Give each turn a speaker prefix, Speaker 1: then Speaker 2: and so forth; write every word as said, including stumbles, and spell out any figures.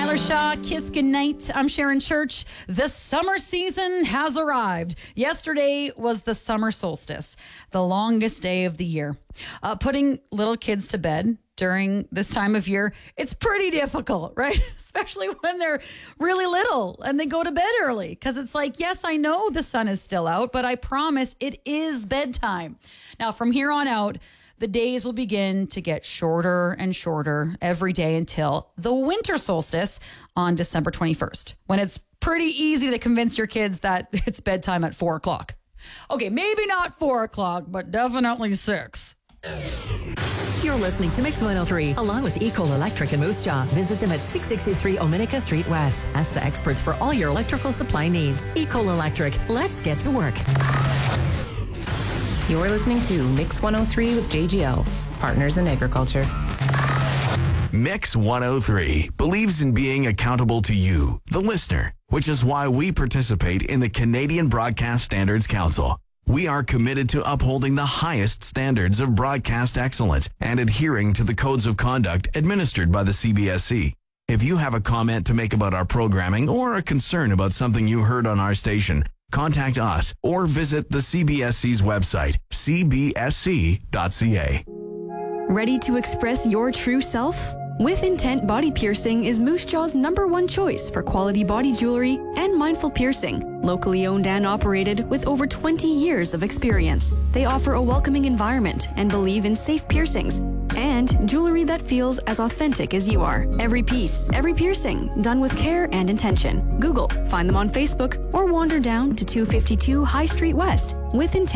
Speaker 1: Tyler Shaw, Kiss Goodnight. I'm Sharon Church. The summer season has arrived. Yesterday was the summer solstice, the longest day of the year. Uh, putting little kids to bed during this time of year, it's pretty difficult, right? Especially when they're really little and they go to bed early. Because it's like, yes, I know the sun is still out, but I promise it is bedtime. Now, from here on out, the days will begin to get shorter and shorter every day until the winter solstice on December twenty-first, when it's pretty easy to convince your kids that it's bedtime at four o'clock. Okay, maybe not four o'clock, but definitely six.
Speaker 2: You're listening to Mix one oh three, along with Ecol Electric in Moose Jaw. Visit them at six sixty-three Ominica Street West. Ask the experts for all your electrical supply needs. Ecol Electric, let's get to work.
Speaker 3: You're listening to Mix one oh three with J G L, Partners in Agriculture.
Speaker 4: Mix one oh three believes in being accountable to you, the listener, which is why we participate in the Canadian Broadcast Standards Council. We are committed to upholding the highest standards of broadcast excellence and adhering to the codes of conduct administered by the C B S C. If you have a comment to make about our programming or a concern about something you heard on our station, contact us or visit the C B S C's website, c b s c dot c a.
Speaker 5: Ready to express your true self? With Intent Body Piercing is Moose Jaw's number one choice for quality body jewelry and mindful piercing. Locally owned and operated with over twenty years of experience. They offer a welcoming environment and believe in safe piercings and jewelry that feels as authentic as you are. Every piece, every piercing, done with care and intention. Google, find them on Facebook, or wander down to two fifty-two High Street West with Intent.